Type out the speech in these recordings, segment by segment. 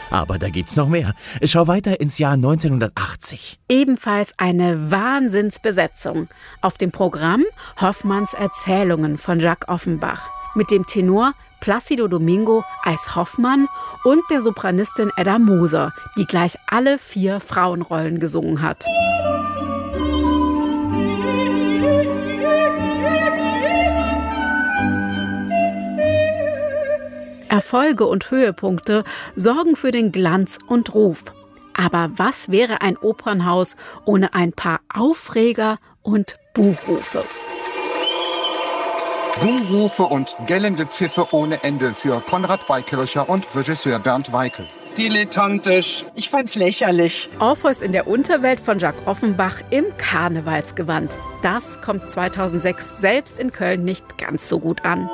Aber da gibt's noch mehr. Schau weiter ins Jahr 1980. Ebenfalls eine Wahnsinnsbesetzung. Auf dem Programm Hoffmanns Erzählungen von Jacques Offenbach. Mit dem Tenor Plácido Domingo als Hoffmann und der Sopranistin Edda Moser, die gleich alle 4 Frauenrollen gesungen hat. Erfolge und Höhepunkte sorgen für den Glanz und Ruf. Aber was wäre ein Opernhaus ohne ein paar Aufreger und Buhrufe? Buhrufe und gellende Pfiffe ohne Ende für Konrad Weikircher und Regisseur Bernd Weikel. Dilettantisch. Ich fand's lächerlich. Orpheus in der Unterwelt von Jacques Offenbach im Karnevalsgewand. Das kommt 2006 selbst in Köln nicht ganz so gut an.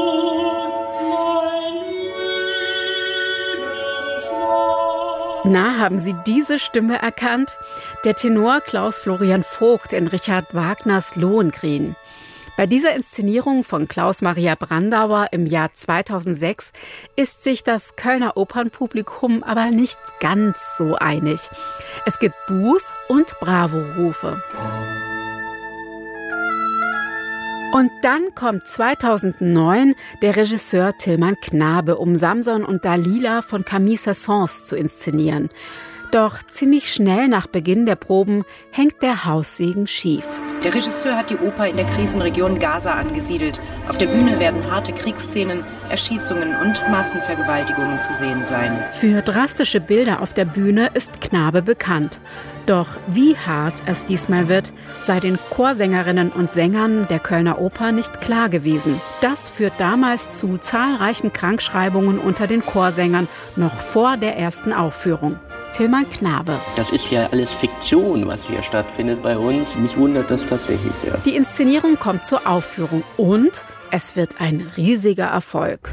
Na, haben Sie diese Stimme erkannt? Der Tenor Klaus Florian Vogt in Richard Wagners Lohengrin. Bei dieser Inszenierung von Klaus Maria Brandauer im Jahr 2006 ist sich das Kölner Opernpublikum aber nicht ganz so einig. Es gibt Buhs und Bravo-Rufe. Und dann kommt 2009 der Regisseur Tilman Knabe, um Samson und Dalila von Camille Saint-Saëns zu inszenieren. Doch ziemlich schnell nach Beginn der Proben hängt der Haussegen schief. Der Regisseur hat die Oper in der Krisenregion Gaza angesiedelt. Auf der Bühne werden harte Kriegsszenen, Erschießungen und Massenvergewaltigungen zu sehen sein. Für drastische Bilder auf der Bühne ist Knabe bekannt. Doch wie hart es diesmal wird, sei den Chorsängerinnen und Sängern der Kölner Oper nicht klar gewesen. Das führt damals zu zahlreichen Krankschreibungen unter den Chorsängern, noch vor der ersten Aufführung. Tilman Knabe. Das ist ja alles Fiktion, was hier stattfindet bei uns. Mich wundert das tatsächlich sehr. Die Inszenierung kommt zur Aufführung und es wird ein riesiger Erfolg.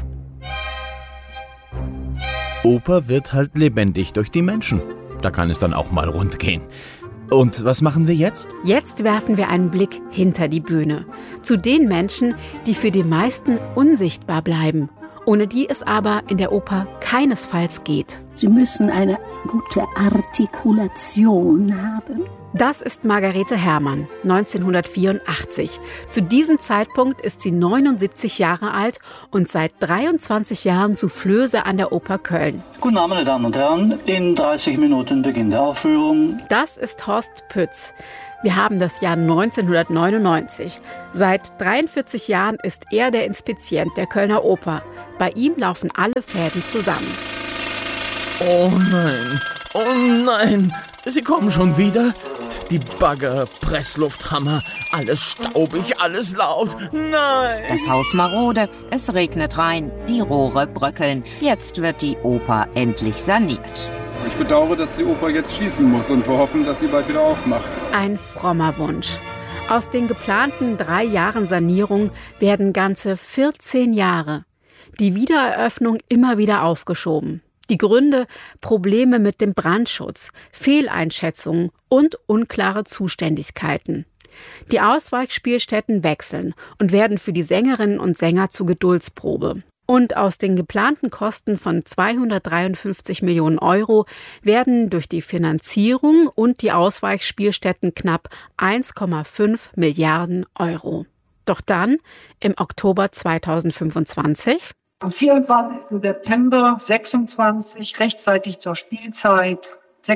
Oper wird halt lebendig durch die Menschen. Da kann es dann auch mal rund gehen. Und was machen wir jetzt? Jetzt werfen wir einen Blick hinter die Bühne. Zu den Menschen, die für die meisten unsichtbar bleiben. Ohne die es aber in der Oper keinesfalls geht. Sie müssen eine gute Artikulation haben. Das ist Margarete Herrmann, 1984. Zu diesem Zeitpunkt ist sie 79 Jahre alt und seit 23 Jahren Soufflöse an der Oper Köln. Guten Abend, meine Damen und Herren. In 30 Minuten beginnt der Aufführung. Das ist Horst Pütz. Wir haben das Jahr 1999. Seit 43 Jahren ist er der Inspizient der Kölner Oper. Bei ihm laufen alle Fäden zusammen. Oh nein, oh nein, sie kommen schon wieder. Die Bagger, Presslufthammer, alles staubig, alles laut. Nein! Das Haus marode, es regnet rein, die Rohre bröckeln. Jetzt wird die Oper endlich saniert. Ich bedauere, dass die Oper jetzt schließen muss und wir hoffen, dass sie bald wieder aufmacht. Ein frommer Wunsch. Aus den geplanten 3 Jahren Sanierung werden ganze 14 Jahre. Die Wiedereröffnung immer wieder aufgeschoben. Die Gründe: Probleme mit dem Brandschutz, Fehleinschätzungen und unklare Zuständigkeiten. Die Ausweichspielstätten wechseln und werden für die Sängerinnen und Sänger zur Geduldsprobe. Und aus den geplanten Kosten von 253 Millionen Euro werden durch die Finanzierung und die Ausweichspielstätten knapp 1,5 Milliarden Euro. Doch dann, im Oktober 2025, am 24. September 26, rechtzeitig zur Spielzeit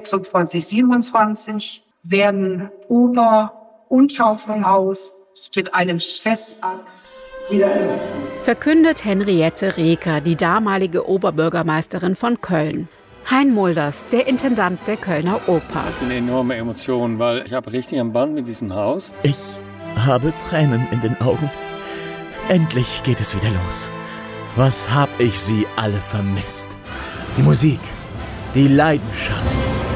26/27, werden Oper und Schauspielhaus mit einem Festakt wieder eröffnet. Verkündet Henriette Reker, die damalige Oberbürgermeisterin von Köln. Hein Mulders, der Intendant der Kölner Oper. Das ist eine enorme Emotion, weil ich habe richtig am Band mit diesem Haus. Ich habe Tränen in den Augen. Endlich geht es wieder los. Was hab ich sie alle vermisst? Die Musik, die Leidenschaft.